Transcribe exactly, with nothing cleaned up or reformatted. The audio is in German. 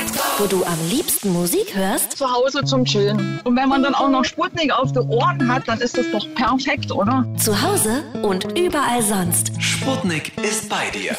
Wo du am liebsten Musik hörst? Zu Hause zum Chillen. Und wenn man dann auch noch Sputnik auf den Ohren hat, dann ist das doch perfekt, oder? Zu Hause und überall sonst. Sputnik ist bei dir.